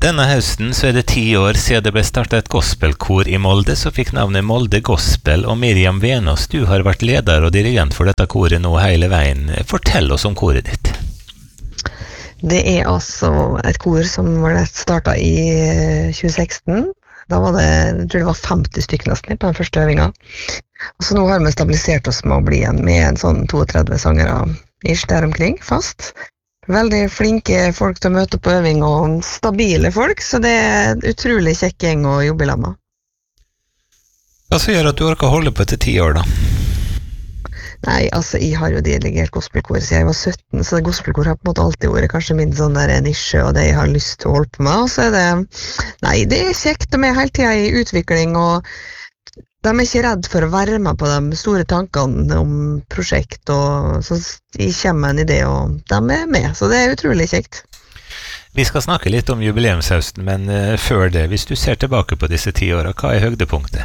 Denne høsten så det 10 år siden det ble startet et gospelkor I Molde, som fikk navnet Molde Gospel, og Miriam Venås, du har vært leder og dirigent for dette koret nå hele veien. Fortell oss om koret ditt. Det altså et kor som ble startet I 2016. Da var det, jeg tror det var 50 stykker nesten på den første øvingen. Og så nå har vi stabilisert oss med å bli med en sånn 32 sangere ish der omkring, fast. Veldig flinke folk til å møte på øving og stabile folk, så det utrolig kjekk gjeng å jobbe I lag med. Hva så gjør at du orker holde på etter 10 år da? Nei, altså jeg har jo dirigert gospelkor siden jeg var 17, så gospelkor har på en måte alltid vært kanskje min sånn der nisje og det jeg har lyst til å holde på med, og så det, nei, det kjekt, de hele tiden I utvikling, og de ikke redd for å være med på de store tankene om prosjekt, og så kommer med en idé, og de med, så det utrolig kjekt. Vi skal snakke litt om jubileumshøsten, men før det, hvis du ser tilbake på disse 10 årene, hva høydepunktet?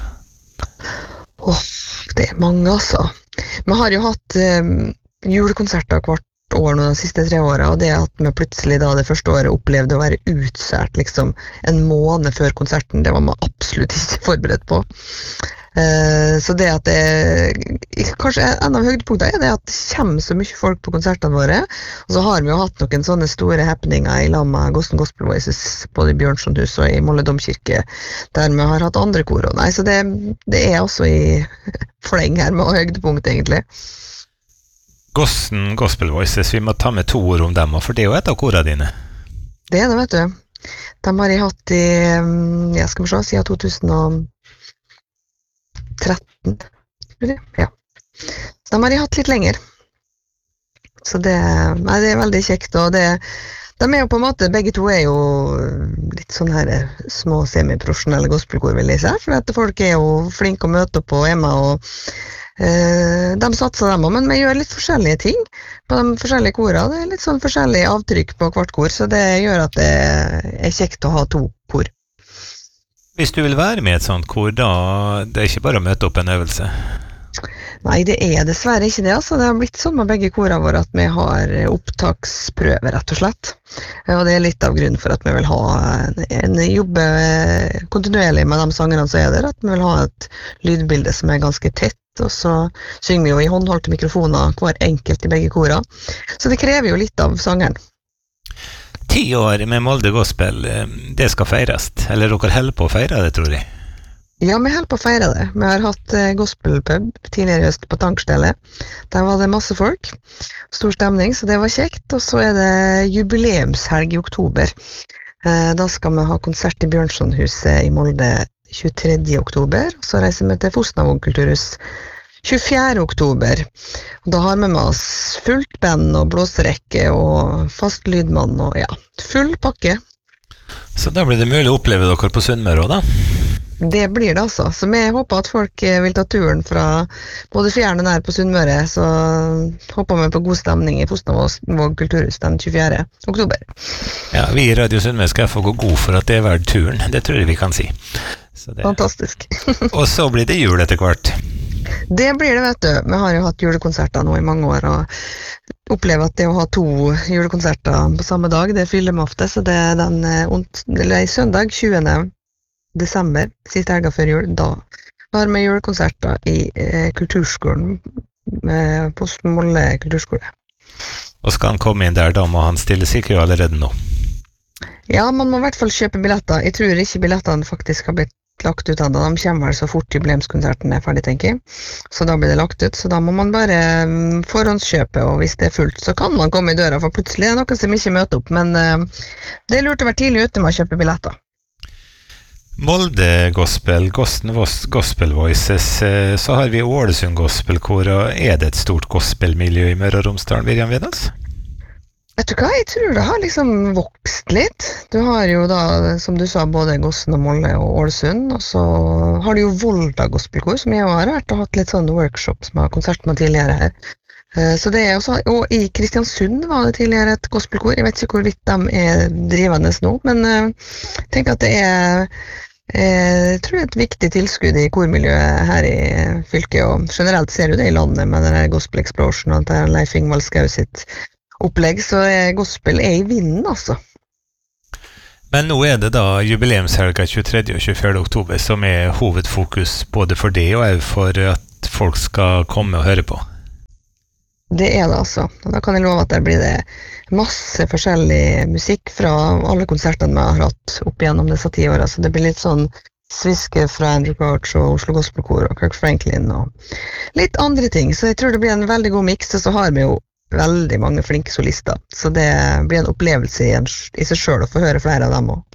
Det mange altså. Vi har jo hatt julekonserter hvert år nå de siste 3 årene, og det at vi plutselig da det første året opplevde å være utsært liksom en måned før konserten, det var vi absolutt ikke forberedt på. Så det at det kanskje en av høydepunktene det at det kommer så mye folk på konsertene våre, og så har vi jo hatt noen sånne store happeninger I lag med Gosten Gospel Voices både I Bjørnsonhus og I Molde Domkirke, der vi har hatt andre kor. Nei, så det også I fleng her med høydepunkt egentlig. Gosten Gospel Voices, vi må ta med 2 ord om dem, for det jo et av korene dine. Det det, vet du. De har jeg hatt I, jeg skal se, siden 2013. Ja. Så de har jeg hatt litt lenger. Så det, nei, det veldig kjekt, og det, de jo på en måte, begge to jo litt sånn her små semiprofesjonelle gospelkor, vil jeg si, for at folk jo flinke å møte opp og med, og de satser dem også, men vi gjør litt forskjellige ting på de forskjellige korene. Det litt sånn forskjellig avtrykk på hvert kor, så det gjør at det kjekt å ha 2 kor. Hvis du vil være med I et sånt kor, da det ikke bare å møte opp en øvelse? Nei, det dessverre ikke det. Altså. Det har blitt sånn med begge korene våre at vi har opptaksprøver, rett og slett. Og det litt av grunnen for at vi vil ha en jobbe kontinuerlig med de sangerne som der, at vi vil ha et lydbilde som ganske tett, og så synger vi jo I håndholdte mikrofoner hver enkelt I begge korene. Så det krever jo litt av sangeren. 10 år med Molde Gospel, det skal feires, eller dere holder på å feire det, tror jeg? Ja, vi holder på å feire det. Vi har hatt gospelpub tidligere I høst på Tankstedet. Der var det masse folk, stor stemning, så det var kjekt. Og så det jubileumshelg I oktober. Da skal vi ha konsert I Bjørnsonhuset I Molde 23. oktober, og så reiser vi til Fosnavåg kulturhus 24. oktober. Og da har vi med oss fullt band og blåserekke og fast lydmann og ja, full pakke. Så da blir det mulig å oppleve dere på Sunnmøre også, da? Det blir det altså, så vi håper at folk vil ta turen fra både fjern og nær på Sunnmøre, så håper vi på god stemning I Fosnavåg kulturhus den 24. oktober. Ja, vi I Radio Sunnmøre skal få gå god for at det verdt turen, det tror jeg vi kan si. Så det... Fantastisk. Og så blir det jul etter hvert. Det blir det, vet du. Vi har jo hatt julekonserter nå I mange år, og opplever at det å ha 2 julekonserter på samme dag, det fyller meg ofte, så det I søndag 20. desember, siste helga før jul, da har vi julekonserter I kulturskolen, på Molde kulturskole. Og skal han komme inn der, da må han stille seg I kø allerede nå? Ja, man må I hvert fall kjøpe billetter. Jeg tror ikke billettene faktisk har blitt lagt ut enda. De kommer vel så fort jubileumskonserten ferdig, tenker jeg. Så da blir det lagt ut, så da må man bare forhåndskjøpe, og hvis det fullt, så kan man komme I døra, for plutselig det noen som ikke møter opp, men det lurt å være tidlig ute med å kjøpe billetter. Molde Gospel, Gosten Gospel Voices, så har vi Ålesund Gospelkor, og det et stort gospelmiljø I Møre og Romsdal, Miriam Venås? Vet du hva, jeg tror det har liksom vokst litt. Du har jo da, som du sa, både Gosten og Molde og Ålesund, og så har du jo Volda Gospelkor, som jeg har vært og hatt litt sånne workshops med konsert med tidligere her. Så det også, og I Kristiansund var det tidligere et gospelkor. Jeg vet ikke hvorvidt de drivende nå, men jeg tenker at det jeg tror et viktig tilskudd I kormiljøet her I fylket, og generelt ser du det I landet med den Gospel Explosion og det Leif Ingvald Skau sitt opplegg, så gospel I vinden, altså. Men nå er det da jubileumshelga 23. og 24. oktober som er hovedfokus både for det og også for at folk skal komme og høre på. Det er det altså. Og da kan jeg love at der blir det masse forskjellig musikk fra alle konsertene vi har hatt opp igjennom disse 10 årene. Så det blir litt sånn sviske fra Andrew Couch og Oslo Gospel Kor og Kirk Franklin og litt andre ting. Så jeg tror det blir en veldig god miks, og så har vi jo veldig mange flinke solister. Så det blir en opplevelse i seg selv å få høre flere av dem også.